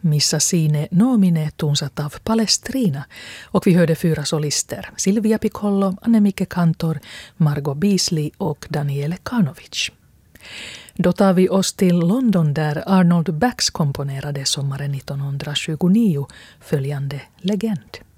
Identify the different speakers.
Speaker 1: Missa sine nomine tunsat av Palestrina och vi hörde 4 solister, Silvia Piccolo, Annemieke Kantor, Margot Beasley och Daniele Karnovic. Då tar vi oss till London där Arnold Bax komponerade sommaren 1929 följande legend.